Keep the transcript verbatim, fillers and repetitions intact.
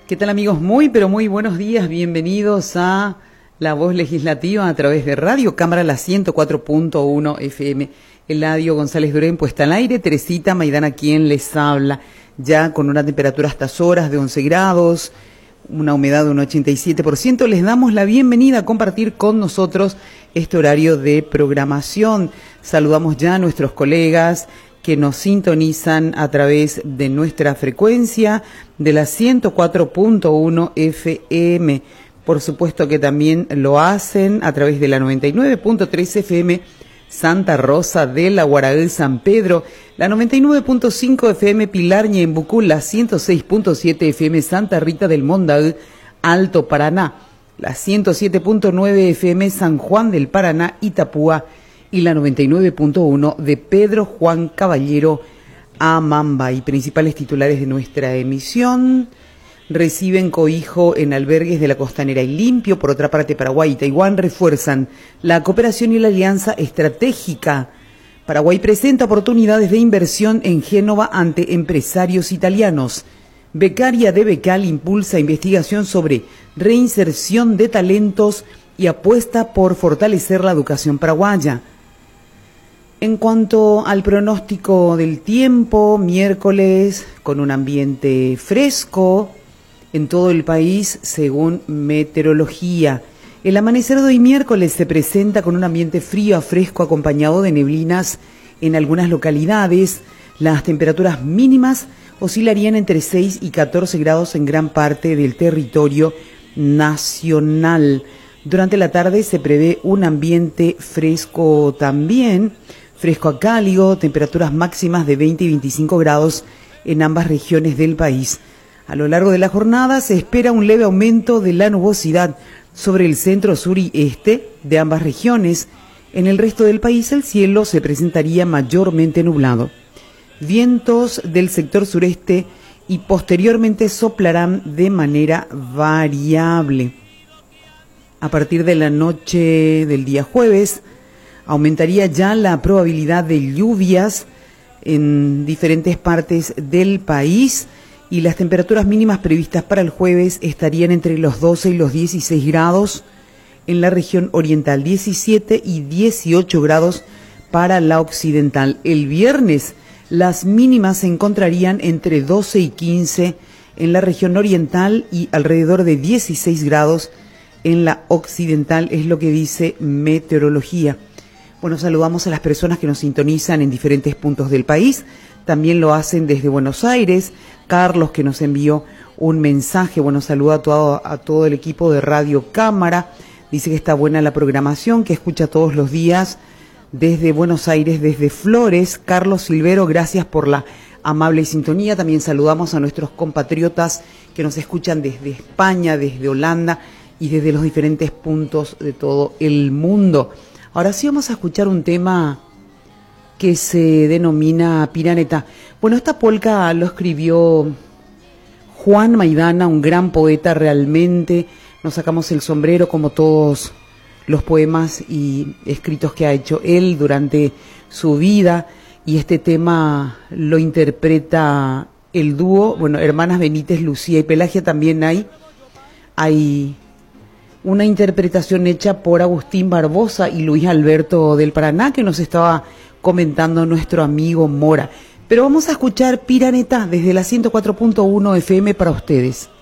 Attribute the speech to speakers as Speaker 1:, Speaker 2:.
Speaker 1: ¿Qué tal, amigos? Muy, pero muy buenos días. Bienvenidos a La Voz Legislativa a través de Radio Cámara, la ciento cuatro punto uno F M. Eladio González Durén, puesta al aire. Teresita Maidana, quien les habla. Ya con una temperatura a estas horas de once grados, una humedad de un ochenta y siete por ciento. Les damos la bienvenida a compartir con nosotros este horario de programación. Saludamos ya a nuestros colegas que nos sintonizan a través de nuestra frecuencia de la ciento cuatro punto uno F M. Por supuesto que también lo hacen a través de la noventa y nueve punto tres F M Santa Rosa de la Guaraí San Pedro, la noventa y nueve punto cinco F M Pilar Ñembucú, la ciento seis punto siete F M Santa Rita del Mondaú, Alto Paraná, la ciento siete punto nueve F M San Juan del Paraná, Itapúa, y la noventa y nueve punto uno de Pedro Juan Caballero, Amambay. Principales titulares de nuestra emisión: reciben cobijo en albergues de la Costanera y Limpio. Por otra parte, Paraguay y Taiwán refuerzan la cooperación y la alianza estratégica. Paraguay presenta oportunidades de inversión en Génova ante empresarios italianos. Becaria de Becal impulsa investigación sobre reinserción de talentos y apuesta por fortalecer la educación paraguaya. En cuanto al pronóstico del tiempo, miércoles con un ambiente fresco en todo el país según meteorología. El amanecer de hoy miércoles se presenta con un ambiente frío a fresco acompañado de neblinas en algunas localidades. Las temperaturas mínimas oscilarían entre seis y catorce grados en gran parte del territorio nacional. Durante la tarde se prevé un ambiente fresco también, fresco a cálido, temperaturas máximas de veinte y veinticinco grados en ambas regiones del país. A lo largo de la jornada se espera un leve aumento de la nubosidad sobre el centro, sur y este de ambas regiones. En el resto del país el cielo se presentaría mayormente nublado. Vientos del sector sureste y posteriormente soplarán de manera variable. A partir de la noche del día jueves aumentaría ya la probabilidad de lluvias en diferentes partes del país y las temperaturas mínimas previstas para el jueves estarían entre los doce y los dieciséis grados en la región oriental, diecisiete y dieciocho grados para la occidental. El viernes las mínimas se encontrarían entre doce y quince en la región oriental y alrededor de dieciséis grados en la occidental, es lo que dice meteorología. Bueno, saludamos a las personas que nos sintonizan en diferentes puntos del país. También lo hacen desde Buenos Aires. Carlos, que nos envió un mensaje. Bueno, saluda a todo, a todo el equipo de Radio Cámara. Dice que está buena la programación, que escucha todos los días desde Buenos Aires, desde Flores. Carlos Silvero, gracias por la amable sintonía. También saludamos a nuestros compatriotas que nos escuchan desde España, desde Holanda y desde los diferentes puntos de todo el mundo. Ahora sí vamos a escuchar un tema que se denomina Piraneta. Bueno, esta polca lo escribió Juan Maidana, un gran poeta realmente. Nos sacamos el sombrero como todos los poemas y escritos que ha hecho él durante su vida. Y este tema lo interpreta el dúo, bueno, hermanas Benítez, Lucía y Pelagia. También hay, hay una interpretación hecha por Agustín Barbosa y Luis Alberto del Paraná, que nos estaba comentando nuestro amigo Mora. Pero vamos a escuchar Piraneta desde la ciento cuatro punto uno F M para ustedes.